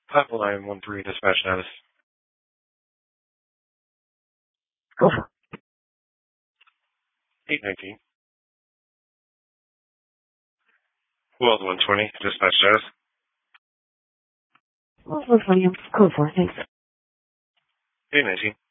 Pipeline 1-3, dispatch status. Go for it. 819. Wells 120, dispatch status. Well, 120, go for it, thanks. 819.